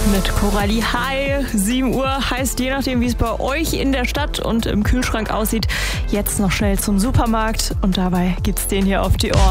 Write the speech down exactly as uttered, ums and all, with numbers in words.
Mit Coralie. Hi, sieben Uhr heißt, je nachdem, wie es bei euch in der Stadt und im Kühlschrank aussieht, jetzt noch schnell zum Supermarkt und dabei gibt's den hier auf die Ohren.